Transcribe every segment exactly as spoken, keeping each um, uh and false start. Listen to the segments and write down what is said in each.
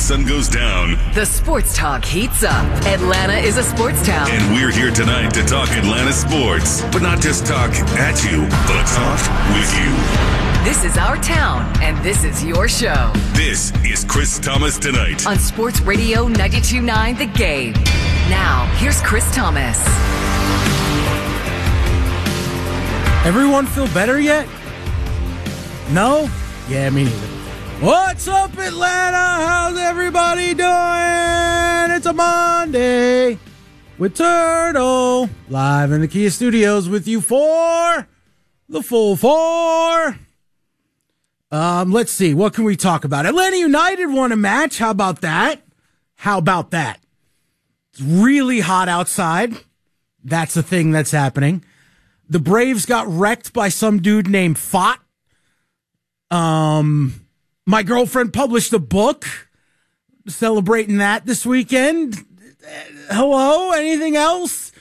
sun goes down. The sports talk heats up. Atlanta is a sports town. And we're here tonight to talk Atlanta sports. But not just talk at you, but talk with you. This is our town, and this is your show. This is Chris Thomas Tonight. On Sports Radio ninety-two point nine The Game. Now, here's Chris Thomas. Everyone feel better yet? No? Yeah, me neither. What's up, Atlanta? How's everybody doing? It's a Monday with Turtle. Live in the Kia Studios with you for the full four. Um, let's see. What can we talk about? Atlanta United won a match. How about that? How about that? It's really hot outside. That's the thing that's happening. The Braves got wrecked by some dude named Fott. Um, my girlfriend published a book celebrating that this weekend. Hello? Anything else?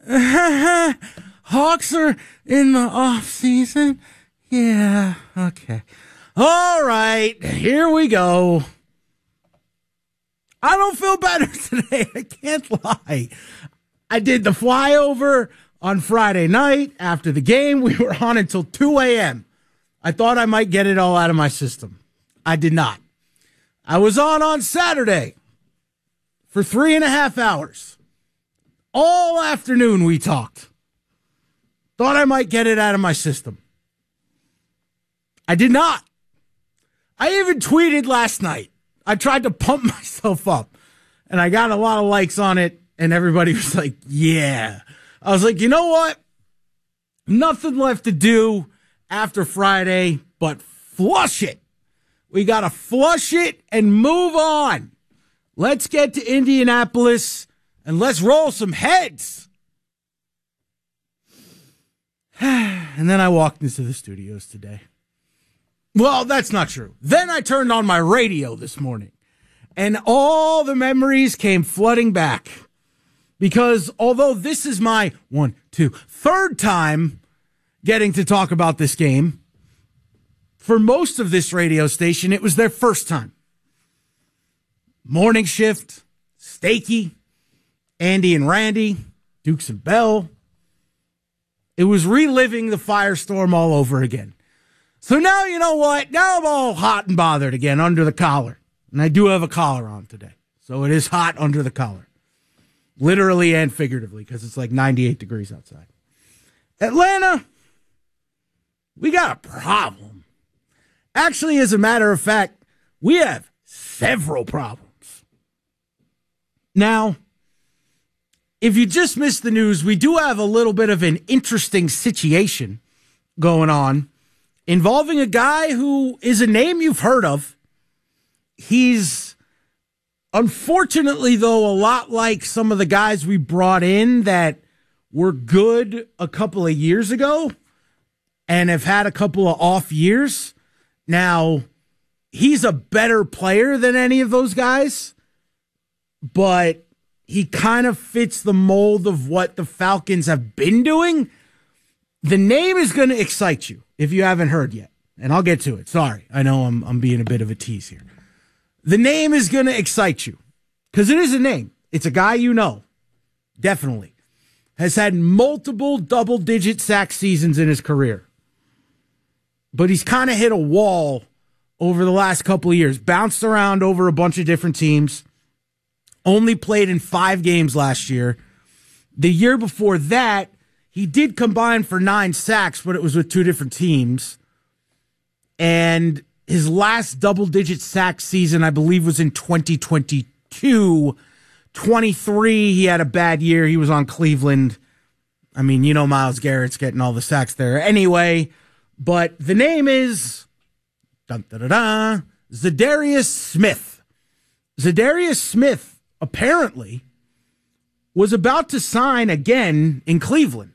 Hawks are in the off season. Yeah. Okay. All right. Here we go. I don't feel better today. I can't lie. I did the flyover on Friday night after the game. We were on until two a.m. I thought I might get it all out of my system. I did not. I was on on Saturday for three and a half hours. All afternoon we talked. Thought I might get it out of my system. I did not. I even tweeted last night. I tried to pump myself up, and I got a lot of likes on it, and everybody was like, yeah. I was like, you know what? Nothing left to do after Friday but flush it. We got to flush it and move on. Let's get to Indianapolis and let's roll some heads. And then I walked into the studios today. Well, that's not true. Then I turned on my radio this morning, and all the memories came flooding back. Because although this is my one, two, third time getting to talk about this game, for most of this radio station, it was their first time. Morning shift, Stakey, Andy and Randy, Dukes and Bell. It was reliving the firestorm all over again. So now, you know what? Now I'm all hot and bothered again under the collar. And I do have a collar on today. So it is hot under the collar. Literally and figuratively, because it's like ninety-eight degrees outside. Atlanta, we got a problem. Actually, as a matter of fact, we have several problems. Now, if you just missed the news, we do have a little bit of an interesting situation going on involving a guy who is a name you've heard of. He's unfortunately, though, a lot like some of the guys we brought in that were good a couple of years ago and have had a couple of off years. Now, he's a better player than any of those guys, but he kind of fits the mold of what the Falcons have been doing. The name is going to excite you if you haven't heard yet, and I'll get to it. Sorry, I know I'm I'm being a bit of a tease here. The name is going to excite you because it is a name. It's a guy you know, definitely. Has had multiple double-digit sack seasons in his career. But he's kind of hit a wall over the last couple of years. Bounced around over a bunch of different teams. Only played in five games last year. The year before that, he did combine for nine sacks, but it was with two different teams. And his last double-digit sack season, I believe, was in twenty twenty-two. twenty-three, he had a bad year. He was on Cleveland. I mean, you know Myles Garrett's getting all the sacks there anyway. But the name is dun, dun, dun, dun, Za'Darius Smith. Za'Darius Smith apparently was about to sign again in Cleveland.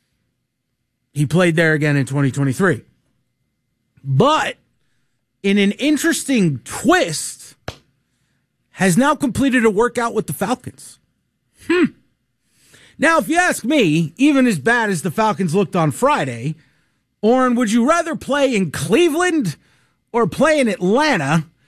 He played there again in twenty twenty-three. But in an interesting twist, has now completed a workout with the Falcons. Hmm. Now, if you ask me, even as bad as the Falcons looked on Friday, Oren, would you rather play in Cleveland or play in Atlanta